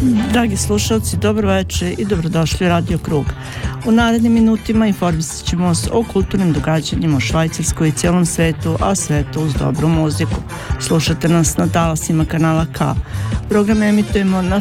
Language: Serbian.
Dragi slušalci, dobro večer i dobrodošli u Radio Krug. U narednim minutima informisat ćemo vas o kulturnim događanjima u Švajcarskoj i cijelom svetu, a sve to uz dobru muziku. Slušate nas na talasima kanala K. Program emitujemo na